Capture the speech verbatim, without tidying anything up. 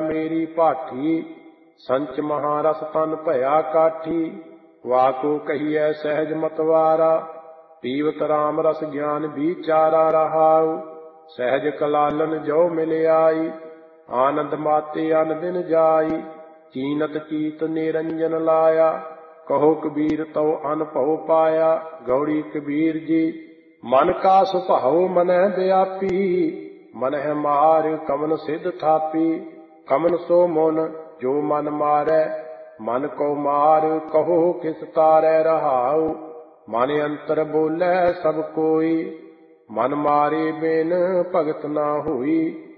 ਮੇਰੀ ਭਾਠੀ। ਸੰਚ ਮਹਾਰਸ ਤਨ ਭਇਆ ਕਾਠੀ। ਵਾਕੋ ਕਹੀਐ ਸਹਿਜ ਮਤਵਾਰਾ। ਪੀਵਤ ਰਾਮ ਰਸ ਗਿਆਨ ਵਿਚਾਰਾ ਰਹਾਉ। ਸਹਿਜ ਕਲਾਲਨ ਜੋ ਮਿਲ ਆਈ। ਆਨੰਦ ਮਾਤੇ ਅਨ ਦਿਨ ਜਾਈ। ਚੀਨਤ ਚੀਤ ਨਿਰੰਜਨ ਲਾਇਆ। ਕਹੋ ਕਬੀਰ ਤਉ ਅਨਭਉ ਪਾਇਆ। ਗੌੜੀ ਕਬੀਰ ਜੀ ਮਨ ਕਾ ਸੁਭਾਉ ਮਨਹਿ ਵਿਆਪੀ। ਮਨਹਿ ਮਾਰ ਕਮਨ ਸਿਧ ਥਾਪੀ। ਕਮਨ ਸੋ ਮਨ ਜੋ ਮਨ ਮਾਰੈ। ਮਨ ਕੋ ਮਾਰ ਕਹੋ ਕਿਸ ਤਾਰੈ ਰਹਾਉ। ਮਨ ਅੰਤਰ ਬੋਲੇ ਸਭ ਕੋਈ। ਮਨ ਮਾਰੇ ਬਿਨ ਭਗਤ ਨਾ ਹੋਈ।